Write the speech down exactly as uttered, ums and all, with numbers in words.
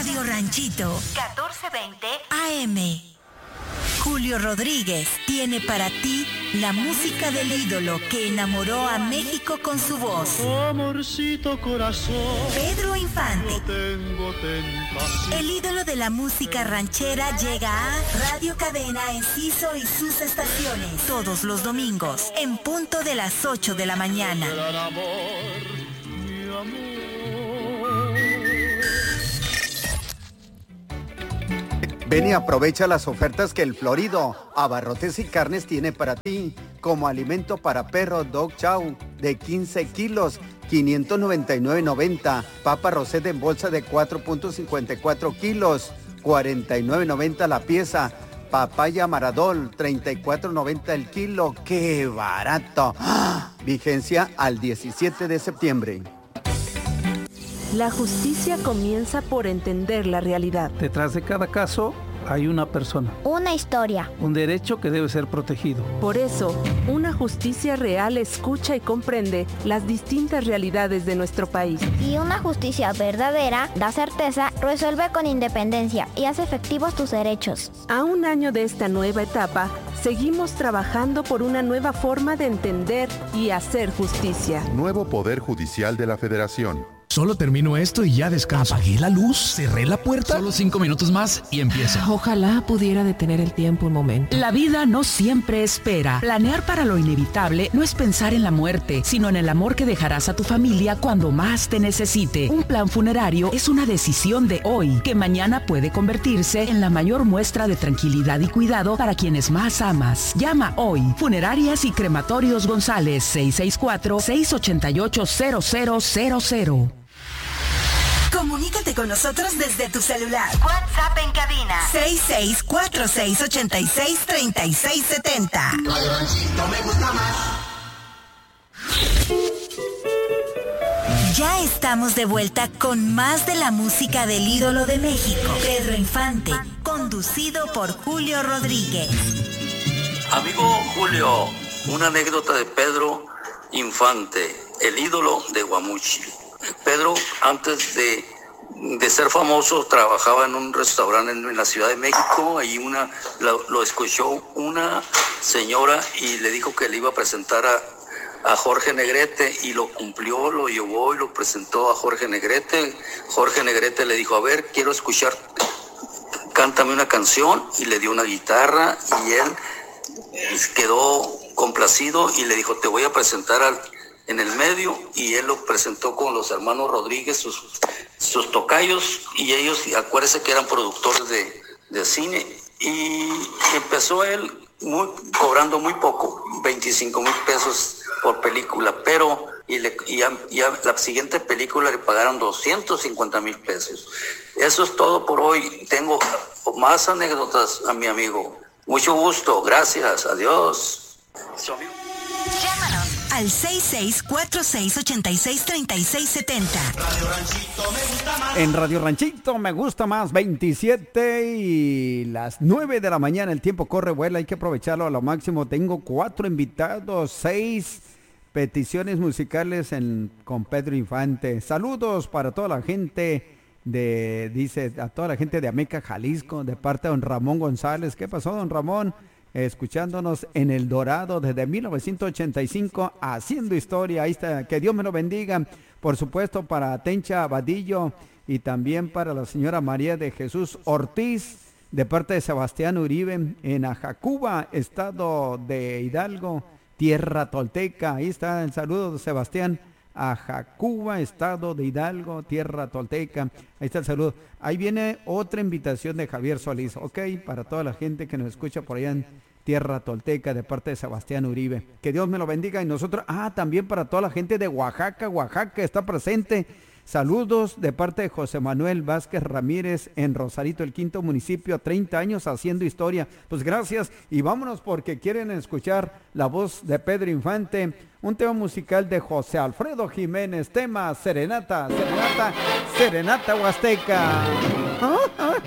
Radio Ranchito, catorce veinte A M. Julio Rodríguez tiene para ti la música del ídolo que enamoró a México con su voz. Amorcito corazón, Pedro Infante. no tengo tentación. El ídolo de la música ranchera llega a Radio Cadena Enciso y sus estaciones todos los domingos en punto de las ocho de la mañana. Gran amor, mi amor. Ven y aprovecha las ofertas que el Florido Abarrotes y Carnes tiene para ti, como alimento para perro Dog Chow de quince kilos, quinientos noventa y nueve noventa, papa rosette en bolsa de cuatro punto cincuenta y cuatro kilos, cuarenta y nueve noventa la pieza, papaya Maradol, treinta y cuatro noventa el kilo, ¡qué barato! ¡Ah! Vigencia al diecisiete de septiembre. La justicia comienza por entender la realidad. Detrás de cada caso hay una persona. Una historia. Un derecho que debe ser protegido. Por eso, una justicia real escucha y comprende las distintas realidades de nuestro país. Y una justicia verdadera da certeza, resuelve con independencia y hace efectivos tus derechos. A un año de esta nueva etapa, seguimos trabajando por una nueva forma de entender y hacer justicia. Nuevo Poder Judicial de la Federación. Solo termino esto y ya descanso. Apagué la luz, cerré la puerta. Solo cinco minutos más y empieza. Ojalá pudiera detener el tiempo un momento. La vida no siempre espera. Planear para lo inevitable no es pensar en la muerte, sino en el amor que dejarás a tu familia cuando más te necesite. Un plan funerario es una decisión de hoy, que mañana puede convertirse en la mayor muestra de tranquilidad y cuidado para quienes más amas. Llama hoy. Funerarias y Crematorios González, seis seis cuatro, seis ocho ocho, cero cero cero cero. Comunícate con nosotros desde tu celular. WhatsApp en cabina seis seis cuatro seis ocho seis tres seis siete cero. Radio Ranchito me gusta más. Ya estamos de vuelta con más de la música del ídolo de México, Pedro Infante, conducido por Julio Rodríguez. Amigo Julio, una anécdota de Pedro Infante, el ídolo de Guamuchi. Pedro, antes de, de ser famoso, trabajaba en un restaurante en, en la Ciudad de México. Ahí una, lo, lo escuchó una señora y le dijo que le iba a presentar a, a Jorge Negrete, y lo cumplió, lo llevó y lo presentó a Jorge Negrete. Jorge Negrete le dijo: a ver, quiero escuchar, cántame una canción, y le dio una guitarra y él quedó complacido y le dijo: te voy a presentar al en el medio, y él lo presentó con los hermanos Rodríguez, sus, sus tocayos, y ellos, acuérdense que eran productores de, de cine, y empezó él muy, cobrando muy poco, veinticinco mil pesos por película, pero y, le, y, a, y a la siguiente película le pagaron doscientos cincuenta mil pesos. Eso es todo por hoy. Tengo más anécdotas a mi amigo. Mucho gusto, gracias, adiós. Llámanos al seis seis cuatro seis ocho seis tres seis siete cero. Radio Ranchito me gusta más. En Radio Ranchito me gusta más, veintisiete y las nueve de la mañana. El tiempo corre, vuela, hay que aprovecharlo a lo máximo. Tengo cuatro invitados, seis peticiones musicales en, con Pedro Infante. Saludos para toda la gente de, dice, a toda la gente de Ameca, Jalisco, de parte de don Ramón González. ¿Qué pasó, don Ramón? Escuchándonos en El Dorado desde mil novecientos ochenta y cinco, haciendo historia. Ahí está, que Dios me lo bendiga. Por supuesto, para Tencha Abadillo y también para la señora María de Jesús Ortiz, de parte de Sebastián Uribe, en Ajacuba, estado de Hidalgo, tierra tolteca. Ahí está el saludo de Sebastián. Ajacuba, estado de Hidalgo, tierra tolteca. Ahí está el saludo. Ahí viene otra invitación de Javier Solís, ok, para toda la gente que nos escucha por allá en tierra tolteca, de parte de Sebastián Uribe. Que Dios me lo bendiga. Y nosotros, ah, también para toda la gente de Oaxaca, Oaxaca está presente. Saludos de parte de José Manuel Vázquez Ramírez en Rosarito, el quinto municipio, treinta años haciendo historia. Pues gracias, y vámonos porque quieren escuchar la voz de Pedro Infante, un tema musical de José Alfredo Jiménez, tema Serenata, Serenata, Serenata Huasteca.